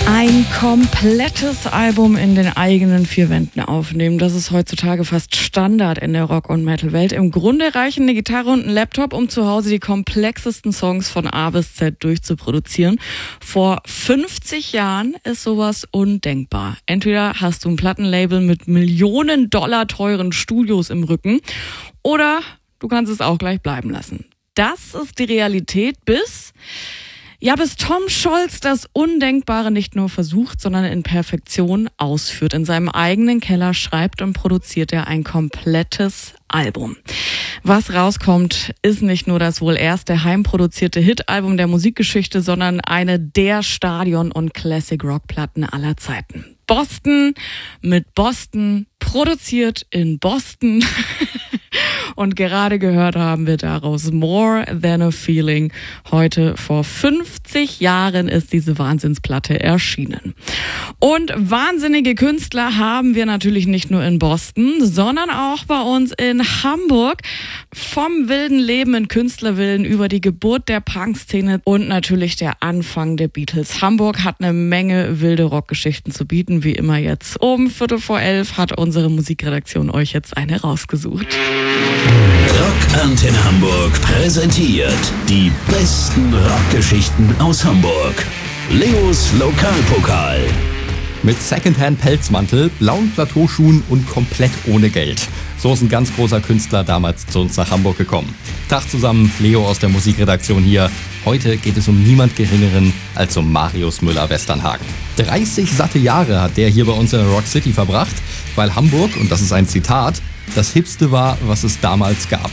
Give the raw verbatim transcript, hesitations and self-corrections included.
Ein komplettes Album in den eigenen vier Wänden aufnehmen, das ist heutzutage fast Standard in der Rock- und Metal-Welt. Im Grunde reichen eine Gitarre und ein Laptop, um zu Hause die komplexesten Songs von A bis Z durchzuproduzieren. Vor fünfzig Jahren ist sowas undenkbar. Entweder hast du ein Plattenlabel mit Millionen Dollar teuren Studios im Rücken oder du kannst es auch gleich bleiben lassen. Das ist die Realität bis... Ja, bis Tom Scholz das Undenkbare nicht nur versucht, sondern in Perfektion ausführt. In seinem eigenen Keller schreibt und produziert er ein komplettes Album. Was rauskommt, ist nicht nur das wohl erste heimproduzierte Hit-Album der Musikgeschichte, sondern eine der Stadion- und Classic-Rock-Platten aller Zeiten. Boston mit Boston, produziert in Boston. Und gerade gehört haben wir daraus More Than a Feeling. Heute vor fünfzig Jahren ist diese Wahnsinnsplatte erschienen. Und wahnsinnige Künstler haben wir natürlich nicht nur in Boston, sondern auch bei uns in Hamburg. Vom wilden Leben in Künstlervillen über die Geburt der Punkszene und natürlich der Anfang der Beatles. Hamburg hat eine Menge wilde Rockgeschichten zu bieten, wie immer jetzt. Um Viertel vor elf hat unsere Musikredaktion euch jetzt eine rausgesucht. Rock Antenne Hamburg präsentiert die besten Rockgeschichten aus Hamburg. Leos Lokalpokal. Mit Secondhand-Pelzmantel, blauen Plateauschuhen und komplett ohne Geld. So ist ein ganz großer Künstler damals zu uns nach Hamburg gekommen. Tag zusammen, Leo aus der Musikredaktion hier. Heute geht es um niemand Geringeren als um Marius Müller-Westernhagen. dreißig satte Jahre hat der hier bei uns in der Rock City verbracht, weil Hamburg, und das ist ein Zitat, das Hipste war, was es damals gab.